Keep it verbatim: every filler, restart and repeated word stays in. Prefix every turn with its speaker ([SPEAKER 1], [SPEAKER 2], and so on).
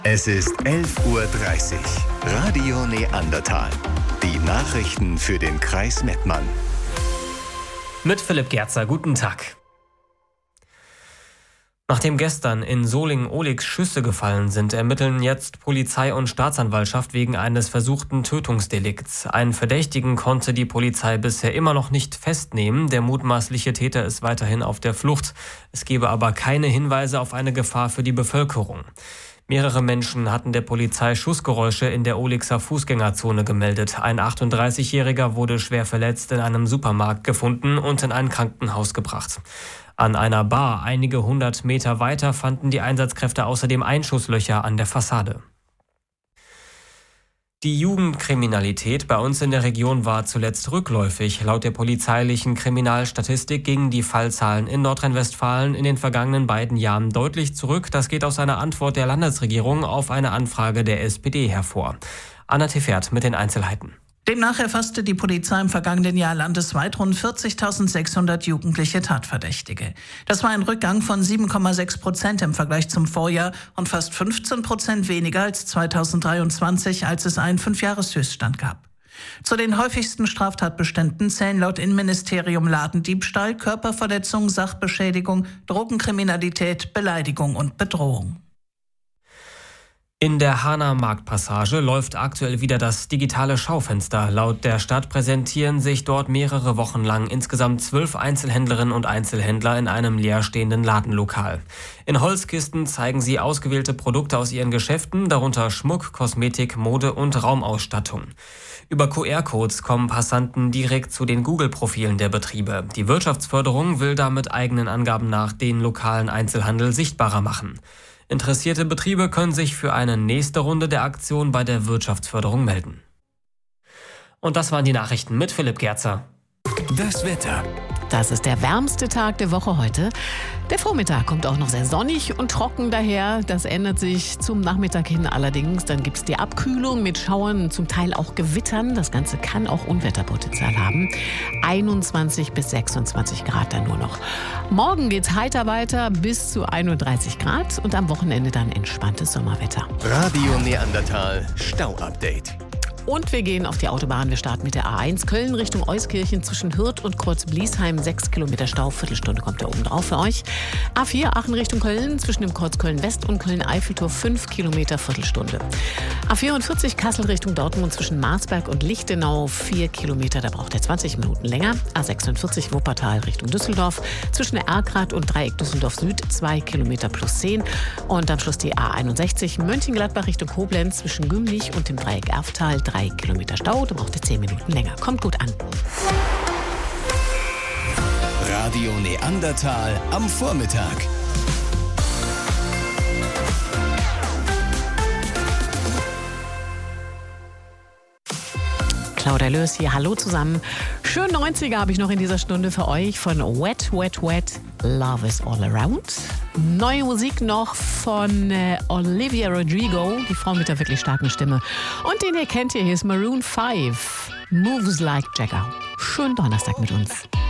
[SPEAKER 1] Es ist elf Uhr dreißig. Radio Neandertal. Die Nachrichten für den Kreis Mettmann.
[SPEAKER 2] Mit Philipp Gerzer, guten Tag. Nachdem gestern in Solingen-Ohligs Schüsse gefallen sind, ermitteln jetzt Polizei und Staatsanwaltschaft wegen eines versuchten Tötungsdelikts. Einen Verdächtigen konnte die Polizei bisher immer noch nicht festnehmen. Der mutmaßliche Täter ist weiterhin auf der Flucht. Es gebe aber keine Hinweise auf eine Gefahr für die Bevölkerung. Mehrere Menschen hatten der Polizei Schussgeräusche in der Ohligser Fußgängerzone gemeldet. Ein achtunddreißigjähriger wurde schwer verletzt in einem Supermarkt gefunden und in ein Krankenhaus gebracht. An einer Bar einige hundert Meter weiter fanden die Einsatzkräfte außerdem Einschusslöcher an der Fassade. Die Jugendkriminalität bei uns in der Region war zuletzt rückläufig. Laut der polizeilichen Kriminalstatistik gingen die Fallzahlen in Nordrhein-Westfalen in den vergangenen beiden Jahren deutlich zurück. Das geht aus einer Antwort der Landesregierung auf eine Anfrage der S P D hervor. Anna Tefert mit den Einzelheiten.
[SPEAKER 3] Demnach erfasste die Polizei im vergangenen Jahr landesweit rund vierzigtausendsechshundert jugendliche Tatverdächtige. Das war ein Rückgang von sieben Komma sechs Prozent im Vergleich zum Vorjahr und fast fünfzehn Prozent weniger als zweitausenddreiundzwanzig, als es einen Fünfjahreshöchststand gab. Zu den häufigsten Straftatbeständen zählen laut Innenministerium Ladendiebstahl, Körperverletzung, Sachbeschädigung, Drogenkriminalität, Beleidigung und Bedrohung.
[SPEAKER 2] In der Hahner Marktpassage läuft aktuell wieder das digitale Schaufenster. Laut der Stadt präsentieren sich dort mehrere Wochen lang insgesamt zwölf Einzelhändlerinnen und Einzelhändler in einem leerstehenden Ladenlokal. In Holzkisten zeigen sie ausgewählte Produkte aus ihren Geschäften, darunter Schmuck, Kosmetik, Mode und Raumausstattung. Über Q R-Codes kommen Passanten direkt zu den Google-Profilen der Betriebe. Die Wirtschaftsförderung will damit eigenen Angaben nach den lokalen Einzelhandel sichtbarer machen. Interessierte Betriebe können sich für eine nächste Runde der Aktion bei der Wirtschaftsförderung melden. Und das waren die Nachrichten mit Philipp Gerzer.
[SPEAKER 1] Das Wetter.
[SPEAKER 4] Das ist der wärmste Tag der Woche heute. Der Vormittag kommt auch noch sehr sonnig und trocken daher. Das ändert sich zum Nachmittag hin allerdings. Dann gibt es die Abkühlung mit Schauern, zum Teil auch Gewittern. Das Ganze kann auch Unwetterpotenzial haben. einundzwanzig bis sechsundzwanzig Grad dann nur noch. Morgen geht's heiter weiter bis zu einunddreißig Grad und am Wochenende dann entspanntes Sommerwetter.
[SPEAKER 1] Radio Neandertal Stau-Update.
[SPEAKER 4] Und wir gehen auf die Autobahn. Wir starten mit der A eins Köln Richtung Euskirchen zwischen Hürth und Kreuz-Bliesheim. Sechs Kilometer Stau, Viertelstunde kommt da oben drauf für euch. A vier Aachen Richtung Köln zwischen dem Kreuz Köln-West und Köln-Eiffeltor. Fünf Kilometer, Viertelstunde. A vierundvierzig Kassel Richtung Dortmund zwischen Marsberg und Lichtenau. Vier Kilometer, da braucht er zwanzig Minuten länger. A sechsundvierzig Wuppertal Richtung Düsseldorf zwischen Erkrath und Dreieck Düsseldorf Süd. Zwei Kilometer plus zehn. Und am Schluss die A einundsechzig Mönchengladbach Richtung Koblenz zwischen Gümlich und dem Dreieck Erftal. Drei Kilometer Stau, da braucht ihr zehn Minuten länger. Kommt gut an.
[SPEAKER 1] Radio Neandertal am Vormittag.
[SPEAKER 4] Claudia Löß hier, hallo zusammen. Schön neunziger habe ich noch in dieser Stunde für euch von Wet, Wet, Wet, Love is All Around. Neue Musik noch von äh, Olivia Rodrigo, die Frau mit der wirklich starken Stimme. Und den hier kennt ihr, hier ist Maroon five, Moves Like Jagger. Schönen Donnerstag mit uns.